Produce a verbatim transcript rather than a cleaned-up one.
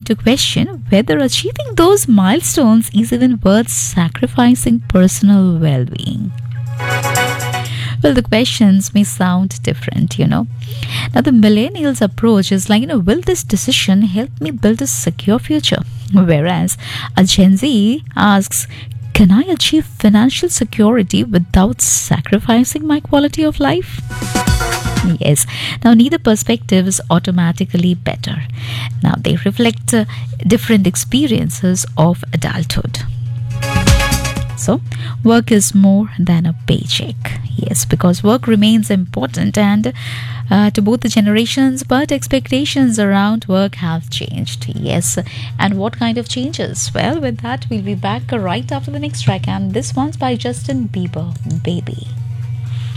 to question whether achieving those milestones is even worth sacrificing personal well being. Well, the questions may sound different, you know. Now, the millennials' approach is like, you know, will this decision help me build a secure future? Whereas a Gen Z asks, can I achieve financial security without sacrificing my quality of life? Yes. Now, neither perspective is automatically better. Now, they reflect uh, different experiences of adulthood. So, work is more than a paycheck. Yes, because work remains important and uh, to both the generations, but expectations around work have changed. Yes, and what kind of changes? Well, with that, we'll be back right after the next track, and this one's by Justin Bieber, Baby.